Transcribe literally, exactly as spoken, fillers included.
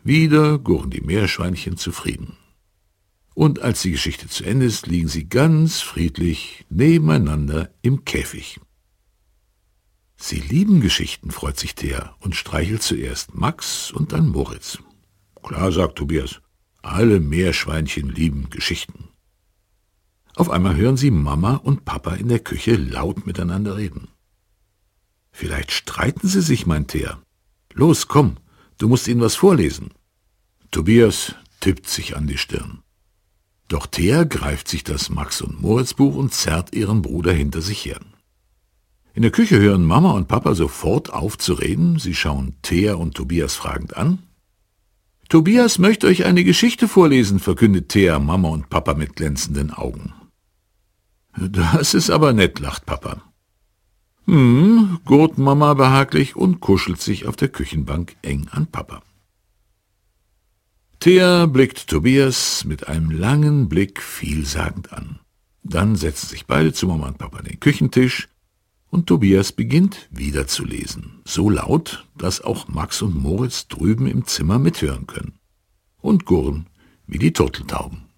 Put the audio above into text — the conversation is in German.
Wieder gurren die Meerschweinchen zufrieden. Und als die Geschichte zu Ende ist, liegen sie ganz friedlich nebeneinander im Käfig. Sie lieben Geschichten, freut sich Thea und streichelt zuerst Max und dann Moritz. Klar, sagt Tobias, alle Meerschweinchen lieben Geschichten. Auf einmal hören sie Mama und Papa in der Küche laut miteinander reden. Vielleicht streiten sie sich, meint Thea. Los, komm, du musst ihnen was vorlesen. Tobias tippt sich an die Stirn. Doch Thea greift sich das Max- und Moritz-Buch und zerrt ihren Bruder hinter sich her. In der Küche hören Mama und Papa sofort auf zu reden. Sie schauen Thea und Tobias fragend an. Tobias möchte euch eine Geschichte vorlesen, verkündet Thea, Mama und Papa mit glänzenden Augen. Das ist aber nett, lacht Papa. Hm, gurt Mama behaglich und kuschelt sich auf der Küchenbank eng an Papa. Thea blickt Tobias mit einem langen Blick vielsagend an. Dann setzen sich beide zu Mama und Papa an den Küchentisch und Tobias beginnt wieder zu lesen, so laut, dass auch Max und Moritz drüben im Zimmer mithören können und gurren wie die Turteltauben.